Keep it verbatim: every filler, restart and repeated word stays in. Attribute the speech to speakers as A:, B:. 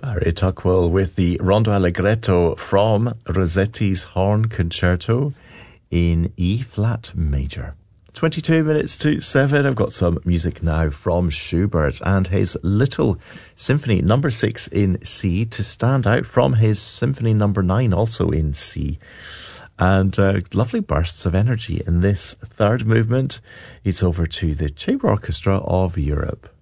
A: Barry Tuckwell with the Rondo Allegretto from Rossetti's Horn Concerto in E-flat major. twenty-two minutes to seven. I've got some music now from Schubert and his Little Symphony number six in C, to stand out from his Symphony number nine, also in C. And uh, lovely bursts of energy in this third movement. It's over to the Chamber Orchestra of Europe.